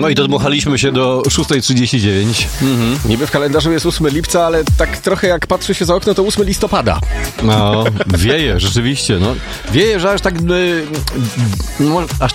No i dodmuchaliśmy się do 6:39. Niby w kalendarzu jest 8 lipca, ale tak trochę jak patrzy się za okno, to 8 listopada. No, wieje, rzeczywiście. No. Wieje, że aż tak... aż